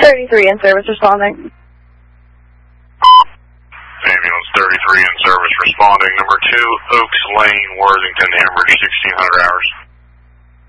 33 in service responding. Ambulance 33 in service responding. Number 2, Oaks Lane, Worthington, Hemorrhage, 1600 hours.